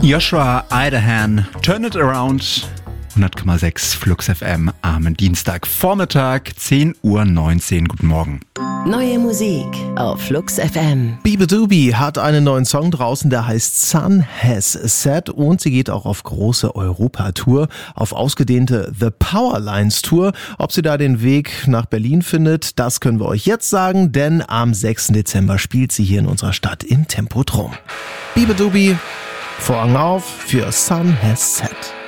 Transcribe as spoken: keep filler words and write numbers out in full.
Joshua Idahan, Turn It Around, hundert Komma sechs Flux F M am Dienstagvormittag, zehn Uhr neunzehn. Guten Morgen. Neue Musik auf Flux F M. Beabadoobee hat einen neuen Song draußen, der heißt Sun Has Set, und sie geht auch auf große Europa-Tour, auf ausgedehnte The Powerlines Tour. Ob sie da den Weg nach Berlin findet, das können wir euch jetzt sagen, denn am sechsten Dezember spielt sie hier in unserer Stadt im Tempodrom. Beabadoobee, Vorhang auf für Sun Has Set.